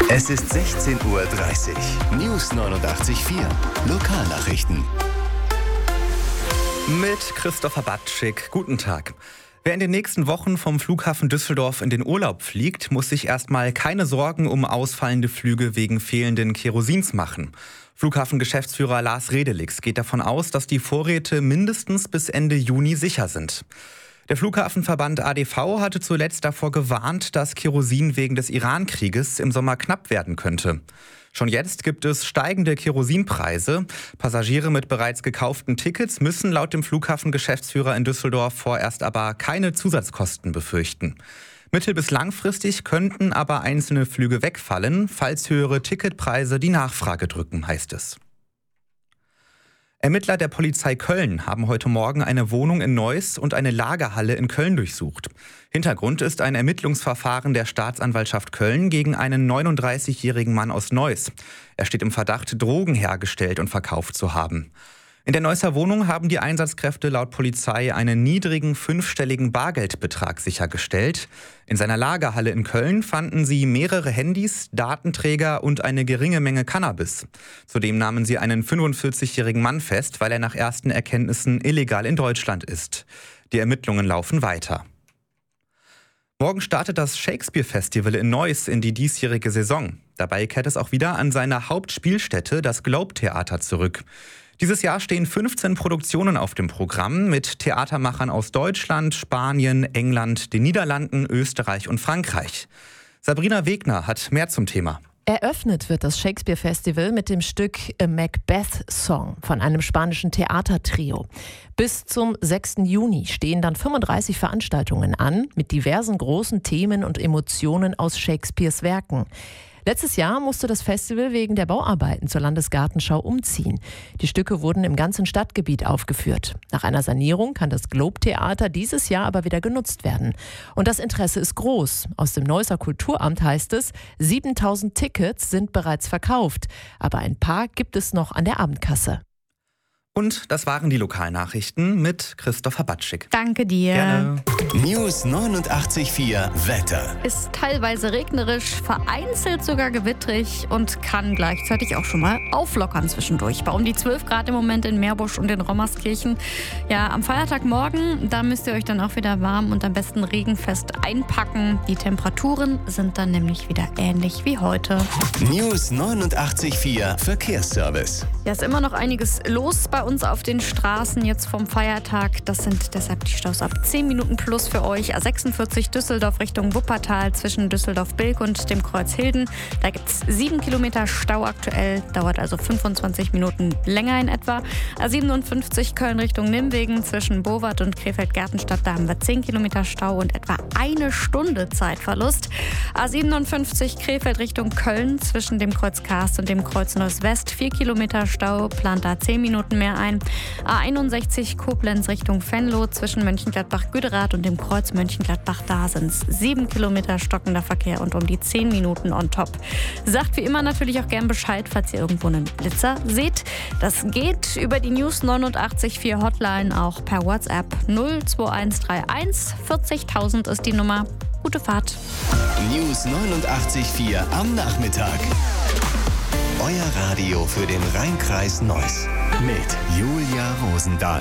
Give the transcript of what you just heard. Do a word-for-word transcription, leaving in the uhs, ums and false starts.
Es ist sechzehn Uhr dreißig. News neunundachtzig Komma vier. Lokalnachrichten. Mit Christopher Batschik. Guten Tag. Wer in den nächsten Wochen vom Flughafen Düsseldorf in den Urlaub fliegt, muss sich erstmal keine Sorgen um ausfallende Flüge wegen fehlenden Kerosins machen. Flughafengeschäftsführer Lars Redelix geht davon aus, dass die Vorräte mindestens bis Ende Juni sicher sind. Der Flughafenverband A D V hatte zuletzt davor gewarnt, dass Kerosin wegen des Iran-Krieges im Sommer knapp werden könnte. Schon jetzt gibt es steigende Kerosinpreise. Passagiere mit bereits gekauften Tickets müssen laut dem Flughafengeschäftsführer in Düsseldorf vorerst aber keine Zusatzkosten befürchten. Mittel- bis langfristig könnten aber einzelne Flüge wegfallen, falls höhere Ticketpreise die Nachfrage drücken, heißt es. Ermittler der Polizei Köln haben heute Morgen eine Wohnung in Neuss und eine Lagerhalle in Köln durchsucht. Hintergrund ist ein Ermittlungsverfahren der Staatsanwaltschaft Köln gegen einen neununddreißigjährigen Mann aus Neuss. Er steht im Verdacht, Drogen hergestellt und verkauft zu haben. In der Neusser Wohnung haben die Einsatzkräfte laut Polizei einen niedrigen fünfstelligen Bargeldbetrag sichergestellt. In seiner Lagerhalle in Köln fanden sie mehrere Handys, Datenträger und eine geringe Menge Cannabis. Zudem nahmen sie einen fünfundvierzigjährigen Mann fest, weil er nach ersten Erkenntnissen illegal in Deutschland ist. Die Ermittlungen laufen weiter. Morgen startet das Shakespeare-Festival in Neuss in die diesjährige Saison. Dabei kehrt es auch wieder an seine Hauptspielstätte, das Globe-Theater, zurück. Dieses Jahr stehen fünfzehn Produktionen auf dem Programm mit Theatermachern aus Deutschland, Spanien, England, den Niederlanden, Österreich und Frankreich. Sabrina Wegner hat mehr zum Thema. Eröffnet wird das Shakespeare-Festival mit dem Stück A Macbeth-Song von einem spanischen Theatertrio. Bis zum sechsten Juni stehen dann fünfunddreißig Veranstaltungen an mit diversen großen Themen und Emotionen aus Shakespeares Werken. Letztes Jahr musste das Festival wegen der Bauarbeiten zur Landesgartenschau umziehen. Die Stücke wurden im ganzen Stadtgebiet aufgeführt. Nach einer Sanierung kann das Globe-Theater dieses Jahr aber wieder genutzt werden. Und das Interesse ist groß. Aus dem Neusser Kulturamt heißt es, siebentausend Tickets sind bereits verkauft. Aber ein paar gibt es noch an der Abendkasse. Und das waren die Lokalnachrichten mit Christopher Batschik. Danke dir. Gerne. News neunundachtzig Komma vier Wetter. Ist teilweise regnerisch, vereinzelt sogar gewittrig und kann gleichzeitig auch schon mal auflockern zwischendurch. Bei um die zwölf Grad im Moment in Meerbusch und in Rommerskirchen. Ja, am Feiertagmorgen, da müsst ihr euch dann auch wieder warm und am besten regenfest einpacken. Die Temperaturen sind dann nämlich wieder ähnlich wie heute. News neunundachtzig Komma vier Verkehrsservice. Ja, ist immer noch einiges los bei uns auf den Straßen jetzt vom Feiertag. Das sind deshalb die Staus ab zehn Minuten plus für euch. A sechsundvierzig Düsseldorf Richtung Wuppertal zwischen Düsseldorf-Bilk und dem Kreuz Hilden. Da gibt es sieben Kilometer Stau aktuell, dauert also fünfundzwanzig Minuten länger in etwa. A siebenundfünfzig Köln Richtung Nimwegen zwischen Bowart und Krefeld-Gartenstadt. Da haben wir zehn Kilometer Stau und etwa eine Stunde Zeitverlust. A siebenundfünfzig Krefeld Richtung Köln zwischen dem Kreuz Karst und dem Kreuz Neuss West. vier Kilometer Stau, plant da zehn Minuten mehr ein. A einundsechzig Koblenz Richtung Venlo zwischen Mönchengladbach-Güderath und dem Kreuz Mönchengladbach. Da sind es sieben Kilometer stockender Verkehr und um die zehn Minuten on top. Sagt wie immer natürlich auch gern Bescheid, falls ihr irgendwo einen Blitzer seht. Das geht über die News neunundachtzig Komma vier Hotline auch per WhatsApp null zwei eins drei eins vierzigtausend ist die Nummer. Gute Fahrt. News neunundachtzig Komma vier am Nachmittag. Euer Radio für den Rheinkreis Neuss mit Julia Rosendahl.